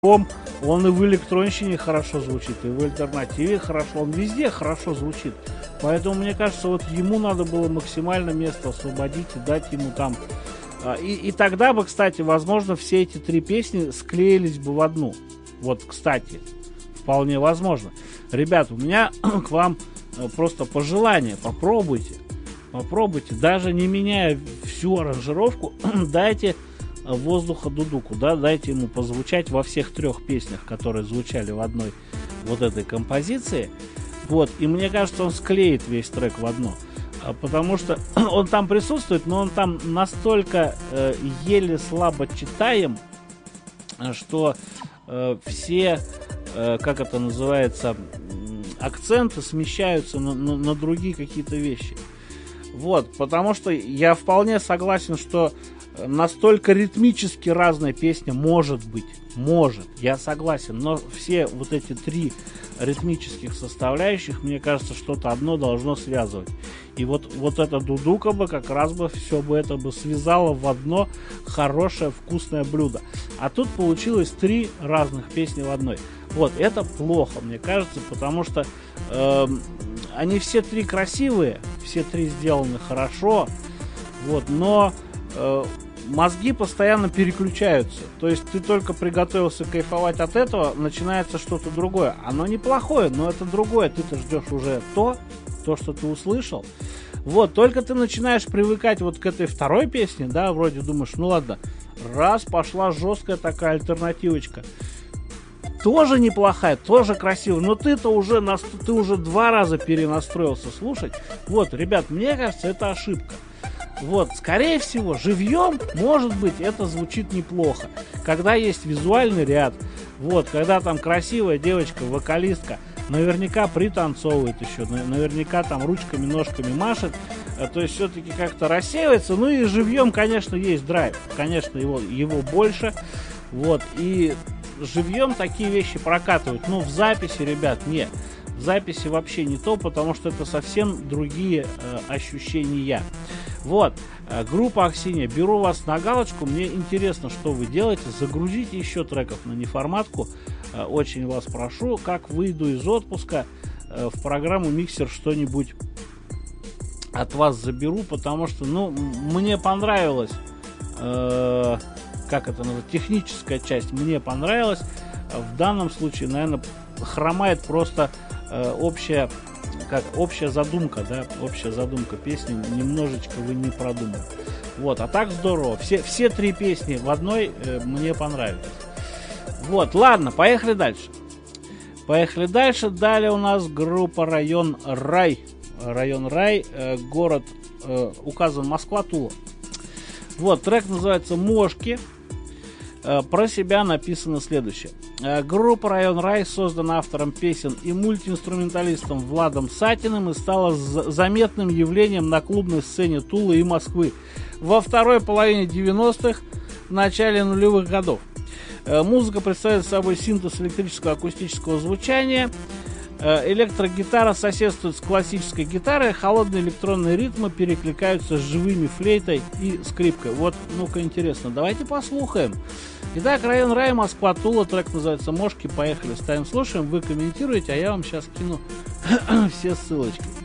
Он и в электронщине хорошо звучит, и в альтернативе хорошо, он везде хорошо звучит. Поэтому, мне кажется, вот ему надо было максимально место освободить и дать ему там. И тогда бы, кстати, возможно, все эти три песни склеились бы в одну. Вот, кстати, вполне возможно. Ребят, у меня к вам просто пожелание. Попробуйте, даже не меняя всю аранжировку, дайте воздуха Дудуку, да, дайте ему позвучать во всех трех песнях, которые звучали в одной вот этой композиции. Вот, и мне кажется, он склеит весь трек в одно. Потому что он там присутствует, но он там настолько еле слабо читаем, что все, как это называется, акценты смещаются на другие какие-то вещи. Вот, потому что я вполне согласен, что настолько ритмически разная песня может, я согласен, но все вот эти три ритмических составляющих, мне кажется, что-то одно должно связывать. И вот эта дудука бы как раз бы все бы это бы связало в одно хорошее вкусное блюдо. А тут получилось три разных песни в одной. Вот, это плохо, мне кажется, потому что они все три красивые, все три сделаны хорошо, вот, но мозги постоянно переключаются. То есть ты только приготовился кайфовать от этого, начинается что-то другое. Оно неплохое, но это другое. Ты-то ждешь уже то, что ты услышал. Вот, только ты начинаешь привыкать вот к этой второй песне, да, вроде думаешь, ну ладно, раз пошла жесткая такая альтернативочка. Тоже неплохая, тоже красивая, но ты уже два раза перенастроился слушать. Вот, ребят, мне кажется, это ошибка. Вот, скорее всего, живьем, может быть, это звучит неплохо. Когда есть визуальный ряд, вот, когда там красивая девочка, вокалистка, наверняка пританцовывает еще, наверняка там ручками, ножками машет, то есть все-таки как-то рассеивается. Ну и живьем, конечно, есть драйв, конечно, его больше, вот, и живьем такие вещи прокатывают. Но в записи, ребят, нет. В записи вообще не то, потому что это совсем другие ощущения. Вот, группа Аксинья, беру вас на галочку. Мне интересно, что вы делаете. Загрузите еще треков на неформатку. Очень вас прошу. Как выйду из отпуска, в программу Миксер что-нибудь от вас заберу, потому что, ну, мне понравилось, как это называется, техническая часть мне понравилась. В данном случае, наверное, хромает просто общая задумка, да, общая задумка песни немножечко вы не продумали. Вот, а так здорово. Все три песни в одной мне понравились. Вот, ладно, поехали дальше. Далее у нас группа Район Рай. Город указан Москва, Тула. Вот, трек называется «Мошки». Про себя написано следующее. Группа Район Рай создана автором песен и мультиинструменталистом Владом Сатиным и стала заметным явлением на клубной сцене Тулы и Москвы во второй половине 90-х, в начале нулевых годов. Музыка представляет собой синтез электрического акустического звучания. Электрогитара соседствует с классической гитарой, холодные электронные ритмы перекликаются с живыми флейтой и скрипкой. Вот, ну-ка, интересно, давайте послушаем. Итак, Район Рай, Москва, Тула, трек называется «Мошки». Поехали, ставим, слушаем, вы комментируете, а я вам сейчас кину все ссылочки.